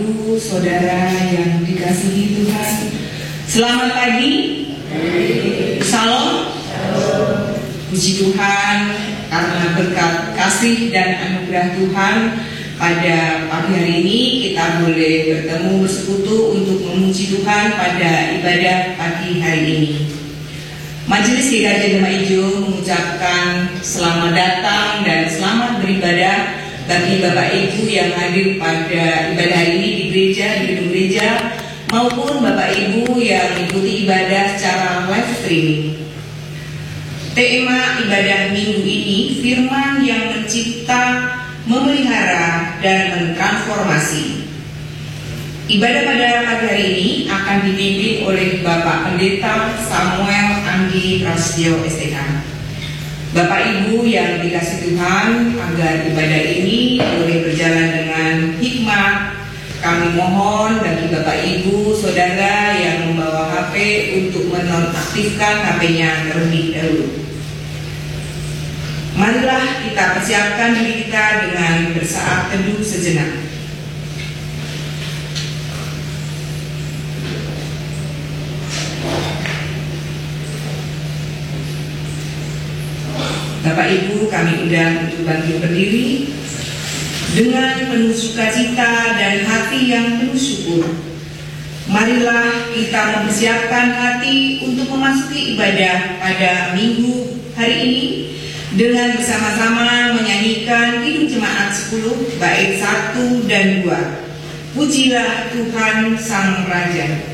Ibu, Saudara yang dikasihi Tuhan, selamat pagi. Salam. Puji Tuhan karena berkat kasih dan anugerah Tuhan, pada pagi hari ini kita boleh bertemu bersekutu untuk memuji Tuhan pada ibadah pagi hari ini. Majelis GKJ Demak Ijo mengucapkan selamat datang dan selamat beribadah bagi Bapak Ibu yang hadir pada ibadah hari ini di gereja, di gedung gereja, maupun Bapak Ibu yang mengikuti ibadah secara live streaming. Tema ibadah minggu ini, firman yang mencipta, memelihara, dan mentransformasi. Ibadah pada pagi hari ini akan dipimpin oleh Bapak Pendeta Samuel Anggi Prasetyo STK. Bapak Ibu yang dikasihi Tuhan, agar ibadah ini boleh berjalan dengan hikmat, kami mohon bagi Bapak Ibu, Saudara yang membawa HP untuk menonaktifkan HP-nya terlebih dahulu. Marilah kita persiapkan diri kita dengan bersaat teduh sejenak. Bapak Ibu, kami undang untuk bangkit berdiri dengan penuh sukacita dan hati yang penuh syukur. Marilah kita mempersiapkan hati untuk memasuki ibadah pada minggu hari ini dengan bersama-sama menyanyikan Kidung Jemaat 10 bait 1 dan 2. Pujilah Tuhan Sang Raja.